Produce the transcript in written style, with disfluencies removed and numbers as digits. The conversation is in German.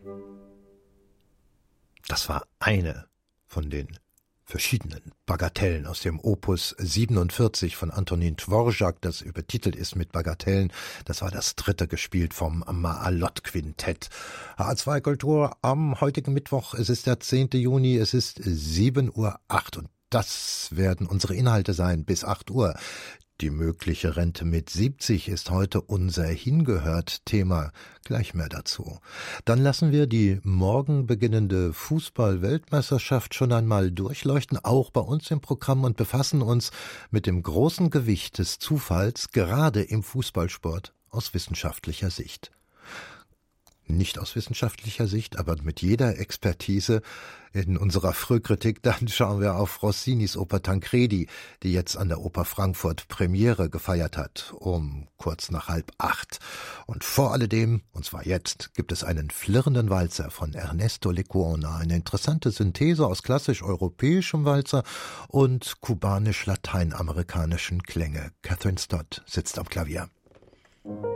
Das war eine von den verschiedenen Bagatellen aus dem Opus 47 von Antonin Dvorak, das übertitelt ist mit Bagatellen. Das war das dritte, gespielt vom Maalot-Quintett. HR2 Kultur am heutigen Mittwoch, es ist der 10. Juni, es ist 7:08 Uhr und das werden unsere Inhalte sein bis 8 Uhr. Die mögliche Rente mit 70 ist heute unser Hingehört-Thema. Gleich mehr dazu. Dann lassen wir die morgen beginnende Fußball-Weltmeisterschaft schon einmal durchleuchten, auch bei uns im Programm, und befassen uns mit dem großen Gewicht des Zufalls, gerade im Fußballsport, aus wissenschaftlicher Sicht. Nicht aus wissenschaftlicher Sicht, aber mit jeder Expertise in unserer Frühkritik. Dann schauen wir auf Rossinis Oper Tancredi, die jetzt an der Oper Frankfurt Premiere gefeiert hat, um kurz nach 7:30. Und vor alledem, und zwar jetzt, gibt es einen flirrenden Walzer von Ernesto Lecuona, eine interessante Synthese aus klassisch-europäischem Walzer und kubanisch-lateinamerikanischen Klänge. Catherine Stott sitzt am Klavier.